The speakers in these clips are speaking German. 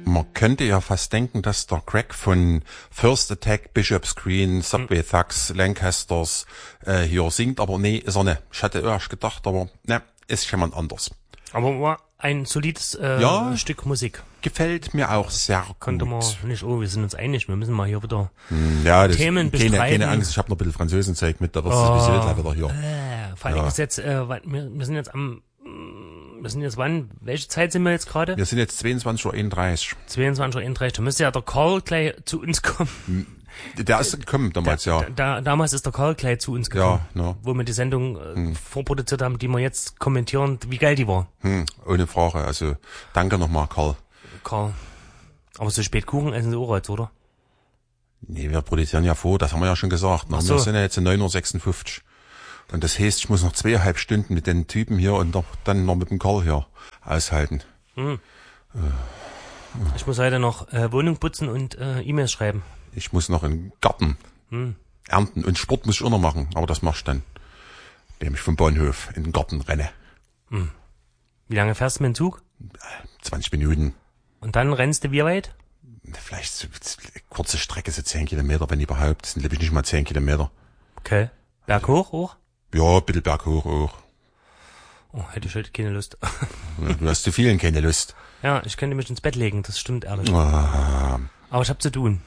Man könnte ja fast denken, dass der Greg von First Attack, Bishop's Green, Subway Thugs, Lancasters hier singt, aber nee, ist er nicht. Ich hatte erst gedacht, aber ne, ist jemand anders. Aber war ein solides Stück Musik. Gefällt mir auch sehr gut. Konnte man nicht, wir sind uns einig, wir müssen mal hier wieder Themen bestreiten. Keine Angst, ich habe noch ein bisschen Französenzeug mit, da wird es ein bisschen wieder hier. Vor allem ist jetzt, wir sind jetzt wann? Welche Zeit sind wir jetzt gerade? Wir sind jetzt 22:31 Uhr. 22:31 Uhr. Da müsste ja der Karl gleich zu uns kommen. Der ist gekommen damals, Damals ist der Karl gleich zu uns gekommen. Ja, wo wir die Sendung vorproduziert haben, die wir jetzt kommentieren, wie geil die war. Ohne Frage. Also, danke nochmal, Karl. Aber so spät Kuchen essen Sie auch jetzt, oder? Nee, wir produzieren ja vor, das haben wir ja schon gesagt. Wir sind ja jetzt in 9:56 Uhr. Und das heißt, ich muss noch 2,5 Stunden mit den Typen hier und dann noch mit dem Karl hier aushalten. Ich muss heute noch Wohnung putzen und E-Mails schreiben. Ich muss noch in den Garten ernten und Sport muss ich auch noch machen, aber das mach ich dann. Indem ich vom Bahnhof in den Garten renne. Wie lange fährst du mit dem Zug? 20 Minuten. Und dann rennst du wie weit? Vielleicht so kurze Strecke, so 10 Kilometer, wenn überhaupt. Das sind nämlich nicht mal 10 Kilometer. Okay. Berg hoch auch? Ja, ein bisschen berghoch auch. Oh, hätte ich heute keine Lust. Du hast zu vielen keine Lust. Ja, ich könnte mich ins Bett legen, das stimmt ehrlich. Aber ich habe zu tun.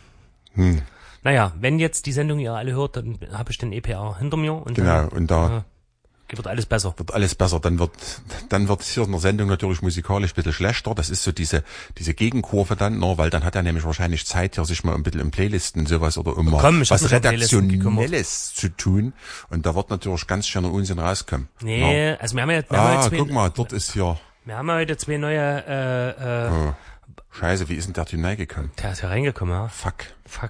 Naja, wenn jetzt die Sendung ihr alle hört, dann habe ich den EPR hinter mir. Und genau, und da wird alles besser. Wird alles besser. Dann wird hier in der Sendung natürlich musikalisch ein bisschen schlechter. Das ist so diese Gegenkurve dann, ne, weil dann hat er nämlich wahrscheinlich Zeit, hier sich mal ein bisschen in Playlisten und sowas oder immer was Redaktionelles zu tun. Und da wird natürlich ganz schöner Unsinn rauskommen. Nee, ja. Also wir haben ja guck mal, dort ist hier. Wir haben ja heute 2 neue, Scheiße, wie ist denn der Typ reingekommen? Der ist ja reingekommen, ja. Fuck.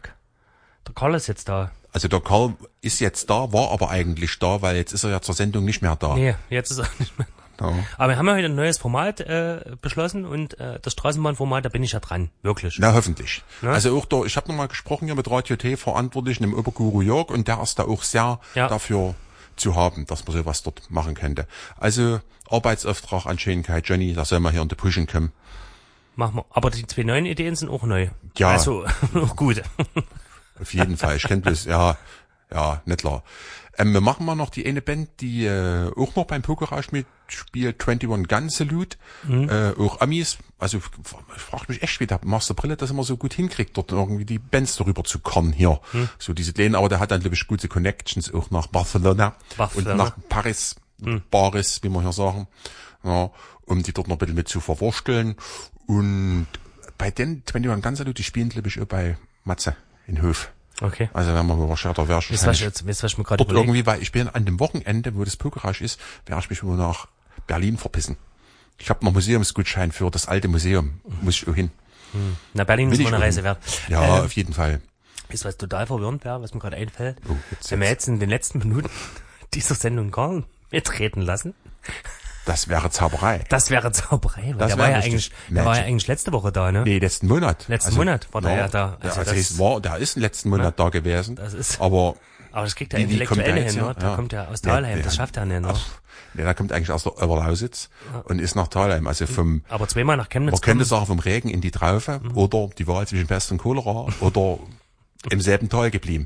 Der Karl ist jetzt da. Also der Karl ist jetzt da, war aber eigentlich da, weil jetzt ist er ja zur Sendung nicht mehr da. Nee, jetzt ist er nicht mehr da. Ja. Aber wir haben ja heute ein neues Format beschlossen und das Straßenbahnformat, da bin ich ja dran, wirklich. Na, hoffentlich. Ja? Also auch da, ich habe nochmal gesprochen hier mit Radio T Verantwortlichen im Oberguru Jörg und der ist da auch sehr dafür zu haben, dass man sowas dort machen könnte. Also Arbeitsauftrag an Schönkeit Johnny, da soll man hier in die Pushen kommen. Machen wir. Aber die 2 neuen Ideen sind auch neu. Ja. Also, auch gut. Auf jeden Fall. Ich kenne das, ja, nicht klar. Wir machen mal noch die eine Band, die auch noch beim Pokerrausch mitspielt, 21 Gun Salute. Auch Amis. Also ich frage mich echt, wie der Master Brille das immer so gut hinkriegt, dort irgendwie die Bands darüber zu kommen hier. So diese Pläne, aber der hat dann, glaube ich, gute Connections auch nach Barcelona. Und nach Paris, Paris, wie wir hier sagen. Ja, um die dort noch ein bisschen mit zu verwursteln. Und bei den 21 Gun Salute, die spielen, glaube ich, auch bei Matze in Hof. Okay. Also wenn man überschert, da wäre ich weißt du, was ich mir gerade dort irgendwie, weil ich bin an dem Wochenende, wo das Pokerrausch ist, werde ich mich wohl nach Berlin verpissen. Ich habe noch Museumsgutschein für das alte Museum. Muss ich auch hin. Na, Berlin ist mal eine Reise wert. Ja, auf jeden Fall. Ist was total verwirrend wäre, was mir gerade einfällt. Wenn wir jetzt in den letzten Minuten dieser Sendung Karl mitreden lassen. Das wäre Zauberei. Weil der war ja eigentlich letzte Woche da, ne? Nee, letzten Monat. Monat war der ja da. Der ist letzten Monat da gewesen. Das ist, aber das kriegt er intellektuell hin, ne? Da kommt er aus Thalheim, das schafft er nicht, ne? Nee, der kommt eigentlich aus der Oberlausitz und ist nach Thalheim, also aber 2-mal nach Chemnitz. Man könnte sagen, vom Regen in die Traufe oder die Wahl zwischen Pest und Cholera oder im selben Tal geblieben.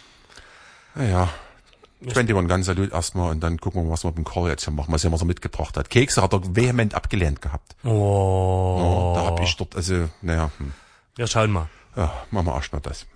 Naja. 21 Gun Salute erstmal und dann gucken wir, was wir mit dem Karl jetzt hier machen, was er mitgebracht hat. Kekse hat er vehement abgelehnt gehabt. Oh. Ja, da hab ich dort, also, naja. Wir schauen mal. Ja, machen wir erst mal das.